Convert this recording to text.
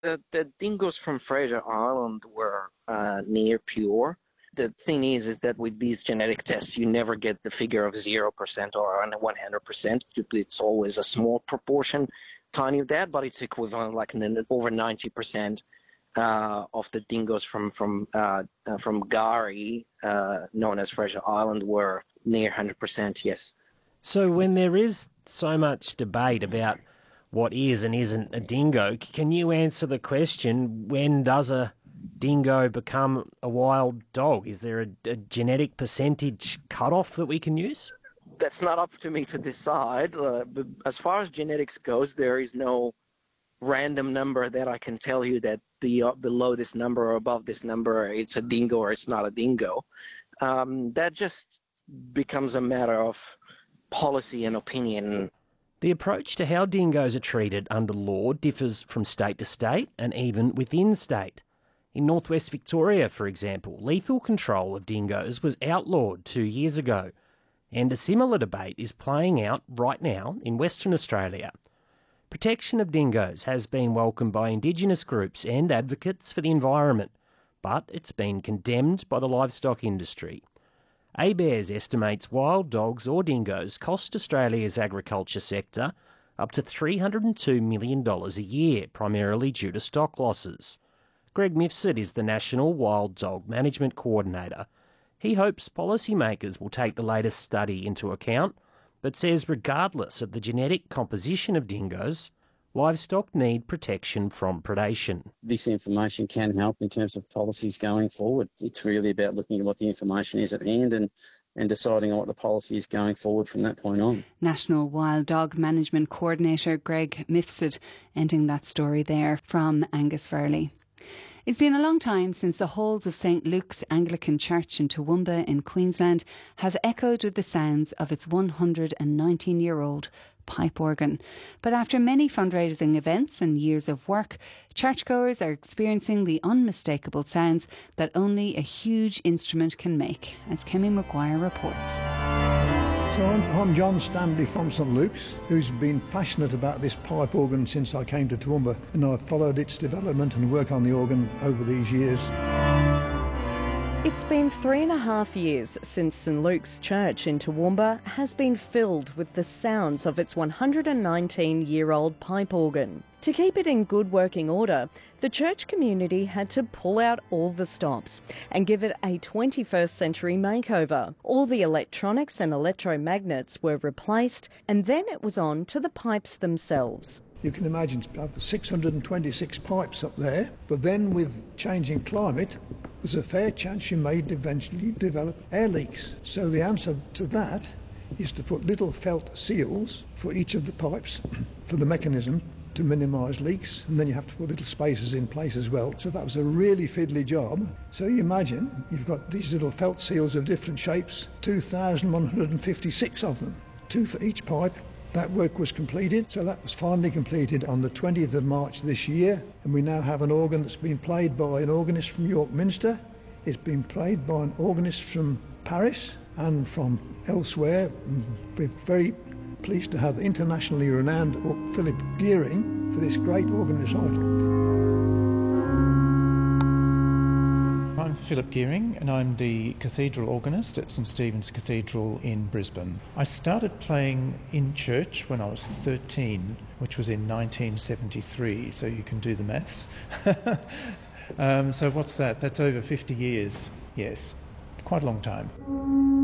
The dingoes from Fraser Island were near pure. The thing is that with these genetic tests, you never get the figure of 0% or 100%. It's always a small proportion, tiny of that, but it's equivalent, like over 90% of the dingoes from Gari, known as Fraser Island, were near 100%. Yes. So when there is so much debate about what is and isn't a dingo, can you answer the question, when does a dingo become a wild dog? Is there a genetic percentage cutoff that we can use? That's not up to me to decide. But as far as genetics goes, there is no random number that I can tell you that below this number or above this number, it's a dingo or it's not a dingo. That just becomes a matter of policy and opinion. The approach to how dingoes are treated under law differs from state to state and even within state. In northwest Victoria, for example, lethal control of dingoes was outlawed 2 years ago, and a similar debate is playing out right now in Western Australia. Protection of dingoes has been welcomed by Indigenous groups and advocates for the environment, but it's been condemned by the livestock industry. ABARES estimates wild dogs or dingoes cost Australia's agriculture sector up to $302 million a year, primarily due to stock losses. Greg Mifsud is the National Wild Dog Management Coordinator. He hopes policymakers will take the latest study into account, but says regardless of the genetic composition of dingoes, livestock need protection from predation. This information can help in terms of policies going forward. It's really about looking at what the information is at hand and deciding on what the policy is going forward from that point on. National Wild Dog Management Coordinator Greg Mifsud ending that story there from Angus Verley. It's been a long time since the halls of St Luke's Anglican Church in Toowoomba in Queensland have echoed with the sounds of its 119-year-old pipe organ. But after many fundraising events and years of work, churchgoers are experiencing the unmistakable sounds that only a huge instrument can make, as Kemi Maguire reports. So I'm John Stanley from St Luke's, who's been passionate about this pipe organ since I came to Toowoomba, and I've followed its development and work on the organ over these years. It's been 3.5 years since St Luke's Church in Toowoomba has been filled with the sounds of its 119-year-old pipe organ. To keep it in good working order, the church community had to pull out all the stops and give it a 21st century makeover. All the electronics and electromagnets were replaced, and then it was on to the pipes themselves. You can imagine 626 pipes up there, but then with changing climate, there's a fair chance you may eventually develop air leaks. So the answer to that is to put little felt seals for each of the pipes for the mechanism to minimise leaks, and then you have to put little spacers in place as well. So that was a really fiddly job. So you imagine you've got these little felt seals of different shapes, 2,156 of them, 2 for each pipe. That work was completed, so that was finally completed on the 20th of March this year, and we now have an organ that's been played by an organist from York Minster. It's been played by an organist from Paris and from elsewhere. We're very pleased to have internationally renowned Philip Gearing for this great organ recital. I'm Philip Gearing and I'm the cathedral organist at St Stephen's Cathedral in Brisbane. I started playing in church when I was 13, which was in 1973, so you can do the maths. So what's that? That's over 50 years. Yes, quite a long time.